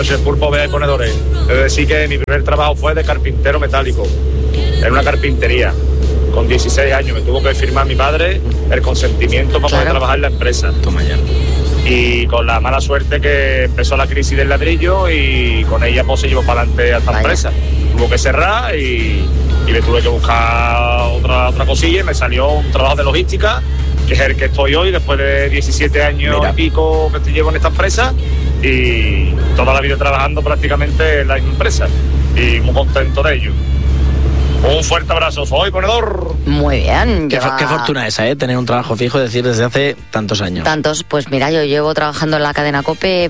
noches, Pulpo, Bea y Ponedores. Debo decir que mi primer trabajo fue de carpintero metálico, en una carpintería. Con 16 años me tuvo que firmar mi padre el consentimiento para poder trabajar en la empresa. Toma ya. Y con la mala suerte que empezó la crisis del ladrillo y con ella pues se llevó para adelante a esta empresa. Tuvo que cerrar y me tuve que buscar otra cosilla y me salió un trabajo de logística, que es el que estoy hoy, después de 17 años y pico que llevo en esta empresa, y toda la vida trabajando prácticamente en la misma empresa, y muy contento de ello. Un fuerte abrazo, soy Ponedor. Muy bien. Qué fortuna esa, tener un trabajo fijo, es decir, desde hace tantos años. Tantos, pues mira, yo llevo trabajando en la cadena COPE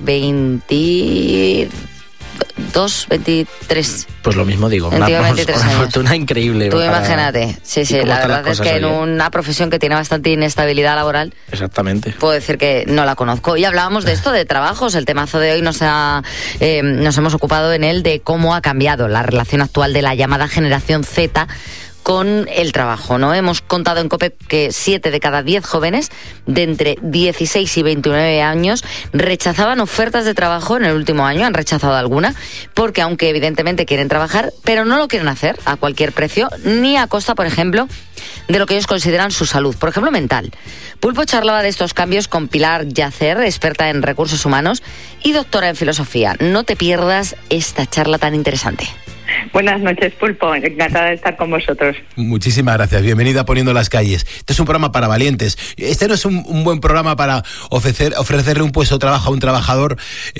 23. Pues lo mismo digo, una fortuna increíble. Tú imagínate. Sí, la verdad es que en una profesión que tiene bastante inestabilidad laboral. Exactamente. Puedo decir que no la conozco. Y hablábamos de esto, de trabajos. El temazo de hoy nos hemos ocupado en él de cómo ha cambiado la relación actual de la llamada generación Z con el trabajo, ¿no? Hemos contado en COPE que 7 de cada 10 jóvenes de entre 16 y 29 años rechazaban ofertas de trabajo en el último año, han rechazado alguna, porque aunque evidentemente quieren trabajar, pero no lo quieren hacer a cualquier precio, ni a costa, por ejemplo, de lo que ellos consideran su salud, por ejemplo, mental. Pulpo charlaba de estos cambios con Pilar Yacer, experta en recursos humanos y doctora en filosofía. No te pierdas esta charla tan interesante. Buenas noches, Pulpo. Encantada de estar con vosotros. Muchísimas gracias. Bienvenida a Poniendo las Calles. Este es un programa para valientes. Este no es un buen programa para ofrecerle un puesto de trabajo a un trabajador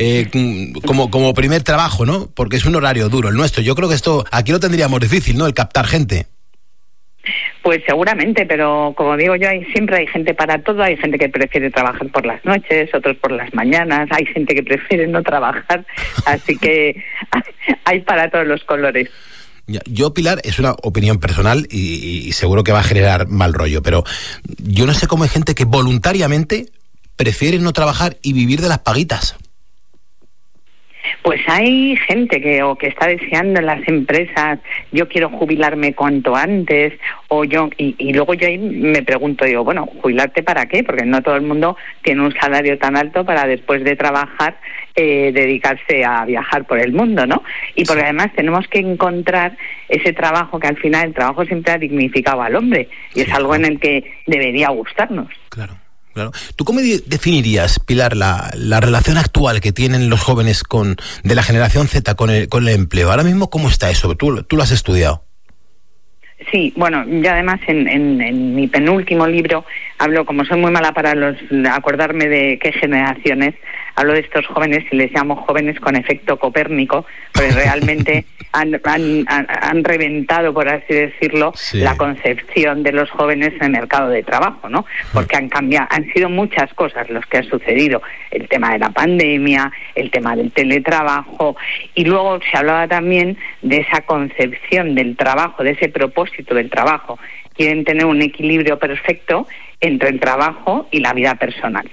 como primer trabajo, ¿no? Porque es un horario duro el nuestro. Yo creo que esto aquí lo tendríamos difícil, ¿no? El captar gente. Pues seguramente, pero como digo yo, siempre hay gente para todo. Hay gente que prefiere trabajar por las noches, otros por las mañanas, hay gente que prefiere no trabajar, así que hay para todos los colores. Yo, Pilar, es una opinión personal y seguro que va a generar mal rollo, pero yo no sé cómo hay gente que voluntariamente prefiere no trabajar y vivir de las paguitas. Pues hay gente que está deseando en las empresas, yo quiero jubilarme cuanto antes, y luego yo ahí me pregunto, digo, bueno, ¿jubilarte para qué? Porque no todo el mundo tiene un salario tan alto para después de trabajar dedicarse a viajar por el mundo, ¿no? Y porque además tenemos que encontrar ese trabajo que al final el trabajo siempre ha dignificado al hombre y es algo en el que debería gustarnos. Claro. ¿Tú cómo definirías, Pilar, la relación actual que tienen los jóvenes de la generación Z con el empleo? Ahora mismo, ¿cómo está eso? Tú lo has estudiado. Sí, bueno, yo además en mi penúltimo libro hablo, como soy muy mala para acordarme de qué generaciones, hablo de estos jóvenes y les llamo jóvenes con efecto Copérnico, porque realmente han reventado, por así decirlo, la concepción de los jóvenes en el mercado de trabajo, ¿no? Porque han sido muchas cosas los que han sucedido, el tema de la pandemia, el tema del teletrabajo, y luego se hablaba también de esa concepción del trabajo, de ese propósito del trabajo. Quieren tener un equilibrio perfecto entre el trabajo y la vida personal.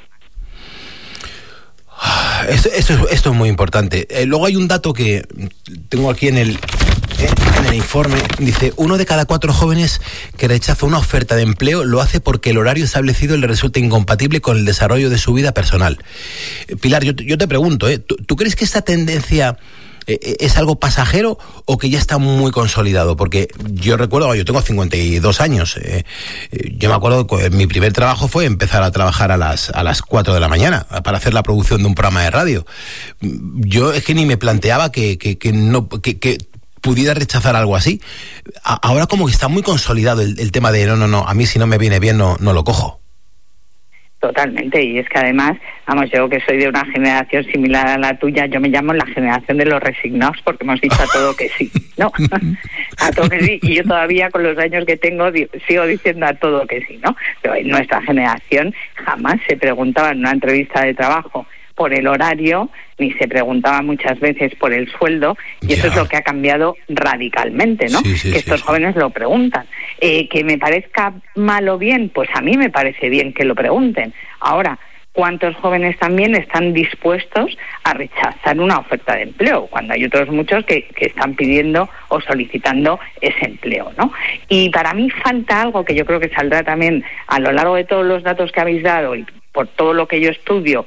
Esto es muy importante. Luego hay un dato que tengo aquí en el informe. Dice, 1 de cada 4 jóvenes que rechaza una oferta de empleo lo hace porque el horario establecido le resulta incompatible con el desarrollo de su vida personal. Pilar, yo te pregunto, ¿tú crees que esta tendencia es algo pasajero o que ya está muy consolidado? Porque yo recuerdo, yo tengo 52 años, yo me acuerdo que mi primer trabajo fue empezar a trabajar a las 4 de la mañana para hacer la producción de un programa de radio. Yo es que ni me planteaba que pudiera rechazar algo así. Ahora como que está muy consolidado el tema de no, a mí si no me viene bien no lo cojo. Totalmente, y es que además, yo que soy de una generación similar a la tuya, yo me llamo la generación de los resignados porque hemos dicho a todo que sí, ¿no? A todo que sí, y yo todavía con los años que tengo sigo diciendo a todo que sí, ¿no? Pero en nuestra generación jamás se preguntaba en una entrevista de trabajo por el horario, ni se preguntaba muchas veces por el sueldo, y eso es lo que ha cambiado radicalmente, ¿no? Que estos jóvenes lo preguntan. Que me parezca mal o bien, pues a mí me parece bien que lo pregunten. Ahora, ¿cuántos jóvenes también están dispuestos a rechazar una oferta de empleo? Cuando hay otros muchos que están pidiendo o solicitando ese empleo, ¿no? Y para mí falta algo que yo creo que saldrá también a lo largo de todos los datos que habéis dado y por todo lo que yo estudio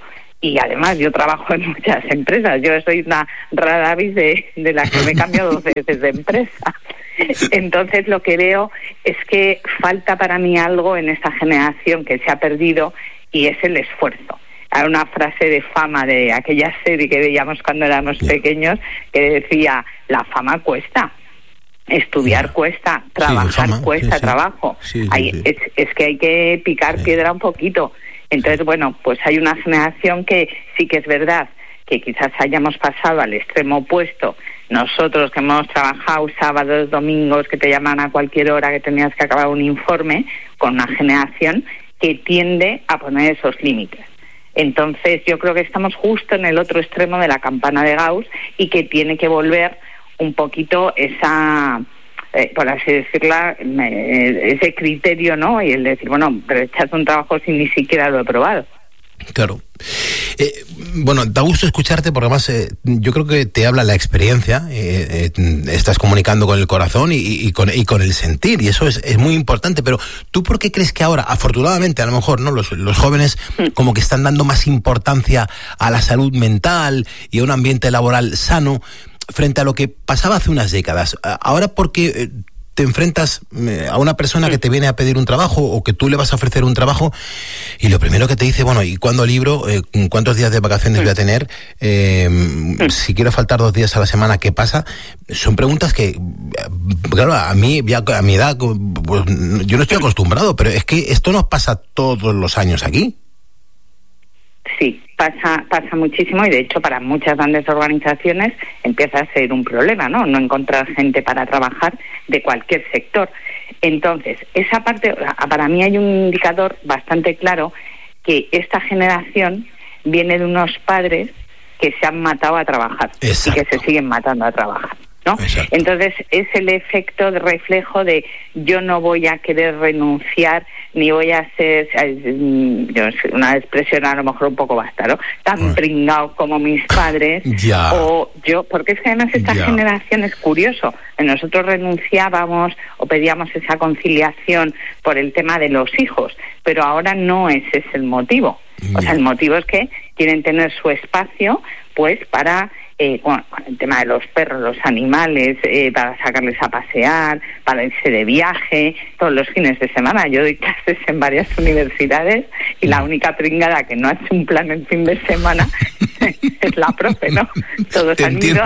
y además yo trabajo en muchas empresas. Yo soy una rara avis de la que me he cambiado 2 veces de empresa. Entonces lo que veo es que falta para mí algo en esta generación que se ha perdido, y es el esfuerzo. Hay una frase de Fama de aquella serie que veíamos cuando éramos pequeños que decía: la fama cuesta, estudiar cuesta, trabajar cuesta trabajo. Es que hay que picar piedra un poquito. Entonces, bueno, pues hay una generación que sí que es verdad que quizás hayamos pasado al extremo opuesto. Nosotros que hemos trabajado sábados, domingos, que te llaman a cualquier hora, que tenías que acabar un informe, con una generación que tiende a poner esos límites. Entonces yo creo que estamos justo en el otro extremo de la campana de Gauss, y que tiene que volver un poquito esa, por así decirlo, ese criterio, ¿no? Y el decir, bueno, rechazo un trabajo si ni siquiera lo he probado. Claro. Bueno, da gusto escucharte porque además yo creo que te habla la experiencia, estás comunicando con el corazón y con el sentir, y eso es muy importante. Pero ¿tú por qué crees que ahora, afortunadamente, a lo mejor no los jóvenes como que están dando más importancia a la salud mental y a un ambiente laboral sano frente a lo que pasaba hace unas décadas? Ahora, ¿por qué te enfrentas a una persona que te viene a pedir un trabajo, o que tú le vas a ofrecer un trabajo, y lo primero que te dice, bueno, ¿y cuándo libro? ¿Cuántos días de vacaciones voy a tener? Si quiero faltar 2 días a la semana, ¿qué pasa? Son preguntas que, claro, a mí, ya a mi edad, pues, yo no estoy acostumbrado, pero es que esto nos pasa todos los años aquí. Sí, pasa muchísimo, y de hecho para muchas grandes organizaciones empieza a ser un problema, ¿no? No encontrar gente para trabajar de cualquier sector. Entonces, esa parte, para mí hay un indicador bastante claro, que esta generación viene de unos padres que se han matado a trabajar. Exacto. Y que se siguen matando a trabajar, ¿no? Exacto. Entonces es el efecto de reflejo de: yo no voy a querer renunciar, ni voy a ser, una expresión a lo mejor un poco basta, ¿no?, tan pringado como mis padres, o yo, porque es que además esta generación es curioso. Nosotros renunciábamos o pedíamos esa conciliación por el tema de los hijos, pero ahora no ese es el motivo. O sea, el motivo es que quieren tener su espacio, pues para con el tema de los perros, los animales, para sacarles a pasear, para irse de viaje todos los fines de semana. Yo doy clases en varias universidades, y la única pringada que no ha hecho un plan en fin de semana es la profe, ¿no? Todos han ido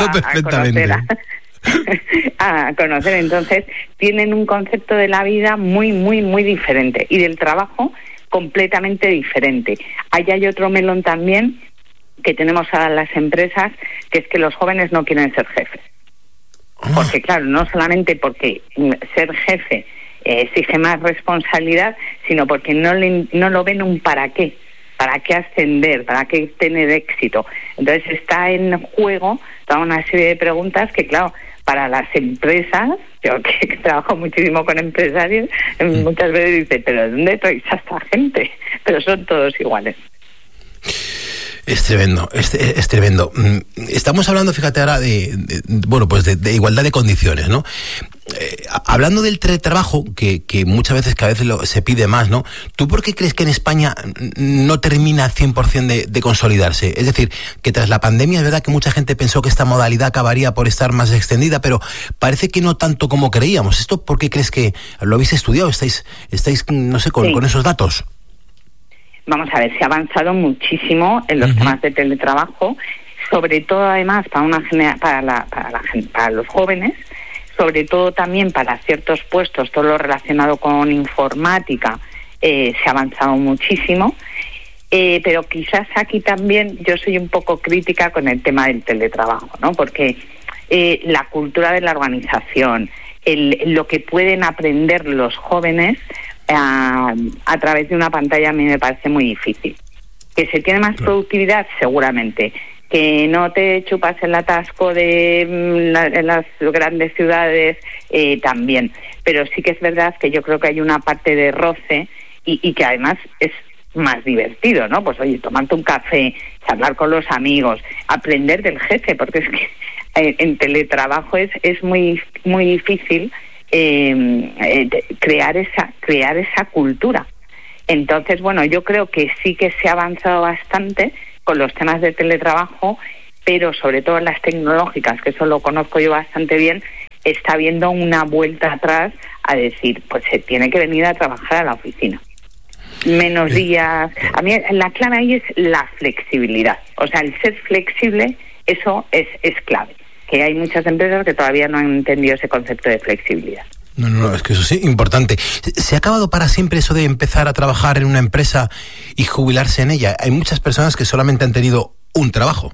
a conocer. Entonces tienen un concepto de la vida muy, muy, muy diferente, y del trabajo completamente diferente. Ahí hay otro melón también que tenemos a las empresas, que es que los jóvenes no quieren ser jefes. Porque claro, no solamente porque ser jefe exige más responsabilidad, sino porque no lo ven un para qué ascender, para qué tener éxito. Entonces está en juego toda una serie de preguntas que, claro, para las empresas, yo que trabajo muchísimo con empresarios, muchas veces dice, ¿pero de dónde traes a esta gente? Pero son todos iguales. Es tremendo, es tremendo. Estamos hablando, fíjate ahora, de igualdad de condiciones, ¿no? Hablando del teletrabajo, que muchas veces, que a veces se pide más, ¿no? ¿Tú por qué crees que en España no termina 100% de consolidarse? Es decir, que tras la pandemia es verdad que mucha gente pensó que esta modalidad acabaría por estar más extendida, pero parece que no tanto como creíamos. ¿Esto por qué crees que lo habéis estudiado? ¿Estáis no sé, con esos datos? Vamos a ver, se ha avanzado muchísimo en los temas de teletrabajo, sobre todo además para los jóvenes, sobre todo también para ciertos puestos, todo lo relacionado con informática, se ha avanzado muchísimo, pero quizás aquí también yo soy un poco crítica con el tema del teletrabajo, ¿no? Porque la cultura de la organización, lo que pueden aprender los jóvenes a través de una pantalla, a mí me parece muy difícil. Que se tiene más productividad, seguramente. Que no te chupas el atasco en las grandes ciudades, también. Pero sí que es verdad que yo creo que hay una parte de roce y que además es más divertido, ¿no? Pues oye, tomarte un café, charlar con los amigos, aprender del jefe, porque es que en teletrabajo es muy, muy difícil crear esa cultura. Entonces, bueno, yo creo que sí que se ha avanzado bastante con los temas de teletrabajo, pero sobre todo en las tecnológicas, que eso lo conozco yo bastante bien, está habiendo una vuelta atrás a decir, pues se tiene que venir a trabajar a la oficina. Menos días. A mí la clave ahí es la flexibilidad. O sea, el ser flexible, eso es clave. Que hay muchas empresas que todavía no han entendido ese concepto de flexibilidad. No, es que eso sí, importante. ¿Se ha acabado para siempre eso de empezar a trabajar en una empresa y jubilarse en ella? Hay muchas personas que solamente han tenido un trabajo.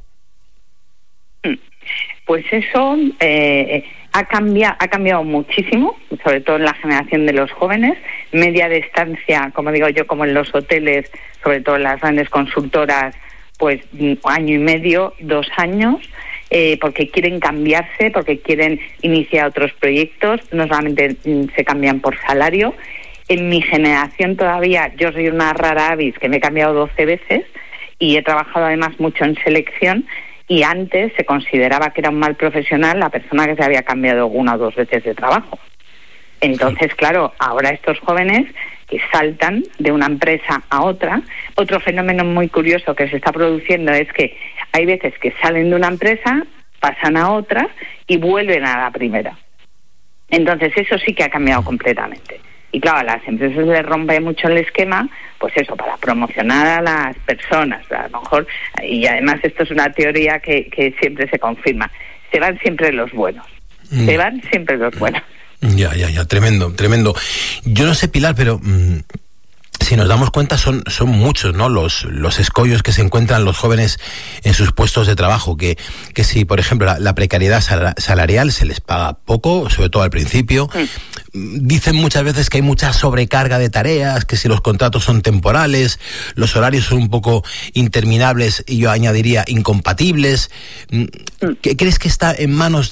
Pues eso ha cambiado muchísimo, sobre todo en la generación de los jóvenes. Media de estancia, como digo yo, como en los hoteles, sobre todo en las grandes consultoras, pues 1 año y medio, 2 años, porque quieren cambiarse, porque quieren iniciar otros proyectos, no solamente se cambian por salario. En mi generación todavía, yo soy una rara avis que me he cambiado 12 veces y he trabajado además mucho en selección, y antes se consideraba que era un mal profesional la persona que se había cambiado 1 o 2 veces de trabajo. Entonces, claro, ahora estos jóvenes que saltan de una empresa a otra, otro fenómeno muy curioso que se está produciendo es que hay veces que salen de una empresa, pasan a otra y vuelven a la primera. Entonces, eso sí que ha cambiado completamente. Y claro, a las empresas les rompe mucho el esquema, pues eso, para promocionar a las personas, a lo mejor, y además esto es una teoría que siempre se confirma, se van siempre los buenos, se van siempre los buenos. Ya, tremendo. Yo no sé, Pilar, pero si nos damos cuenta son muchos, ¿no? Los escollos que se encuentran los jóvenes en sus puestos de trabajo, que si, por ejemplo, la precariedad salarial se les paga poco, sobre todo al principio. Dicen muchas veces que hay mucha sobrecarga de tareas, que si los contratos son temporales, los horarios son un poco interminables y yo añadiría incompatibles. ¿Qué crees que está en manos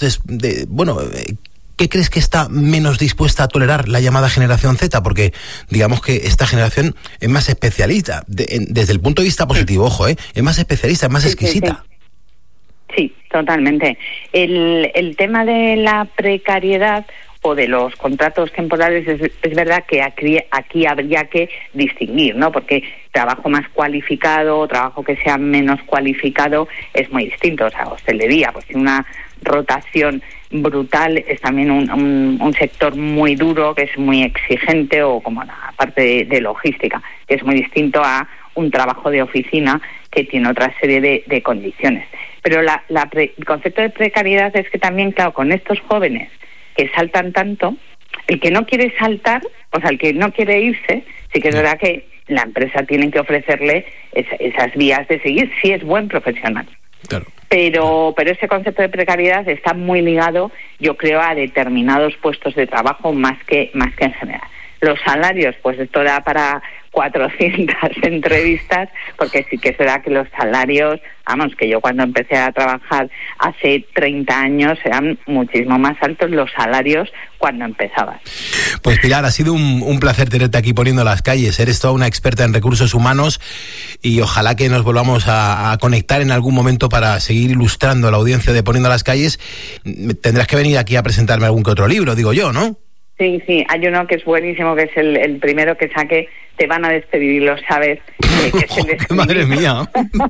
¿qué crees que está menos dispuesta a tolerar la llamada generación Z? Porque digamos que esta generación es más especialista, desde el punto de vista positivo, ojo, es más especialista, es más exquisita. Sí, totalmente. El tema de la precariedad o de los contratos temporales es verdad que aquí habría que distinguir, ¿no? Porque trabajo más cualificado o trabajo que sea menos cualificado es muy distinto. O sea, hostelería, pues una rotación brutal, es también un sector muy duro, que es muy exigente, o como la parte de logística, que es muy distinto a un trabajo de oficina que tiene otra serie de condiciones. Pero el concepto de precariedad es que también, claro, con estos jóvenes que saltan tanto, el que no quiere saltar, o sea, el que no quiere irse, sí que es verdad que la empresa tiene que ofrecerle esas vías de seguir, si es buen profesional. Claro. Pero ese concepto de precariedad está muy ligado, yo creo, a determinados puestos de trabajo más que en general. Los salarios, pues esto da para 400 entrevistas, porque sí que es verdad que los salarios, vamos, que yo cuando empecé a trabajar hace 30 años eran muchísimo más altos los salarios cuando empezabas. Pues Pilar, ha sido un placer tenerte aquí poniendo las calles. Eres toda una experta en recursos humanos y ojalá que nos volvamos a conectar en algún momento para seguir ilustrando a la audiencia de Poniendo las Calles. Tendrás que venir aquí a presentarme algún que otro libro, digo yo, ¿no? Sí, hay uno que es buenísimo, que es el primero que saqué, Te van a despedir y lo sabes. Madre mía.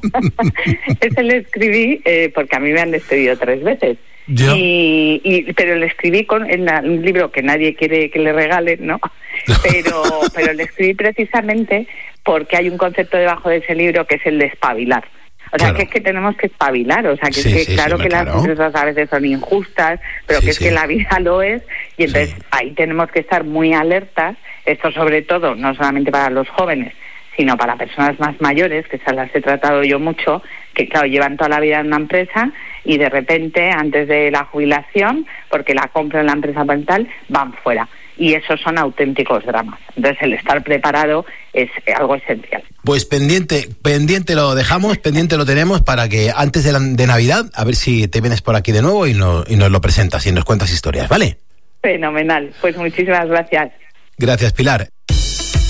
Ese le escribí porque a mí me han despedido 3 veces. Pero le escribí en un libro que nadie quiere que le regalen, ¿no? Pero le escribí precisamente porque hay un concepto debajo de ese libro que es el de espabilar. O sea, claro, que es que tenemos que espabilar, o sea, que es que claro que las empresas a veces son injustas, pero que es que la vida lo es, y entonces ahí tenemos que estar muy alertas, esto sobre todo, no solamente para los jóvenes, sino para personas más mayores, que esas las he tratado yo mucho, que claro, llevan toda la vida en una empresa y de repente, antes de la jubilación, porque la compran en la empresa parental, van fuera. Y esos son auténticos dramas. Entonces el estar preparado es algo esencial. Pues pendiente lo dejamos, pendiente lo tenemos para que antes de Navidad, a ver si te vienes por aquí de nuevo y nos lo presentas y nos cuentas historias, ¿vale? Fenomenal, pues muchísimas gracias. Gracias, Pilar.